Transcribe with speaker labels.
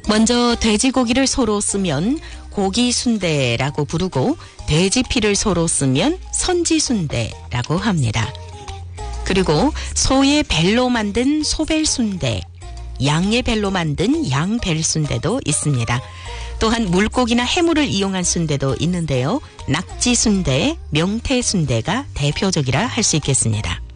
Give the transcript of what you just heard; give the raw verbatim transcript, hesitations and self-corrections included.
Speaker 1: 먼저 돼지고기를 소로 쓰면 고기순대라고 부르고 돼지피를 소로 쓰면 선지순대라고 합니다. 그리고 소의 벨로 만든 소벨순대, 양의 벨로 만든 양벨순대도 있습니다. 또한 물고기나 해물을 이용한 순대도 있는데요. 낙지순대, 명태순대가 대표적이라 할 수 있겠습니다.